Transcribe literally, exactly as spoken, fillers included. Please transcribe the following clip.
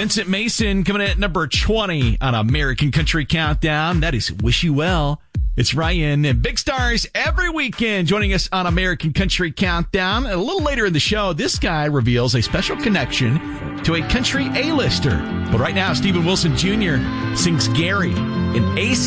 Vincent Mason coming in at number twenty on American Country Countdown. That is Wish You Well. It's Ryan and Big Stars every weekend joining us on American Country Countdown. And a little later in the show, this guy reveals a special connection to a country A-lister. But right now, Stephen Wilson Junior sings Gary in A C.